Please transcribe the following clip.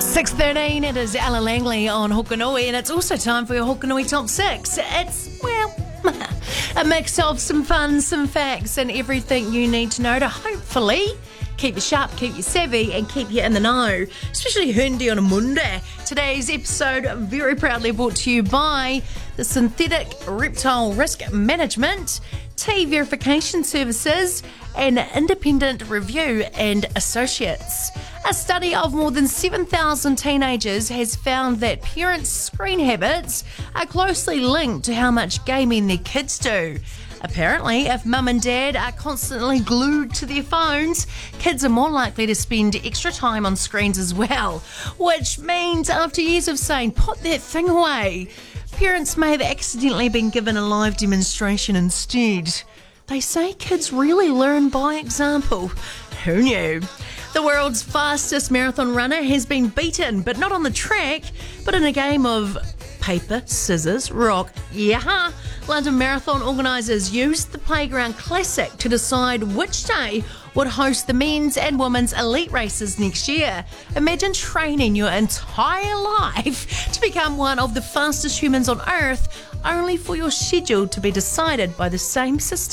6:13, it is Ella Langley on Hokanui, and it's also time for your Hokanui Top 6. It's, well, a mix of some fun, some facts, and everything you need to know to hopefully keep you sharp, keep you savvy, and keep you in the know, especially Hyundai on a Monday. Today's episode very proudly brought to you by the Synthetic Reptile Risk Management, T Verification Services, and Independent Review and Associates. A study of more than 7,000 teenagers has found that parents' screen habits are closely linked to how much gaming their kids do. Apparently, if mum and dad are constantly glued to their phones, kids are more likely to spend extra time on screens as well, which means after years of saying, put that thing away, parents may have accidentally been given a live demonstration instead. They say kids really learn by example. Who knew? The world's fastest marathon runner has been beaten, but not on the track, but in a game of paper, scissors, rock. Yeah, London Marathon organisers used the Playground Classic to decide which day would host the men's and women's elite races next year. Imagine training your entire life to become one of the fastest humans on Earth, only for your schedule to be decided by the same system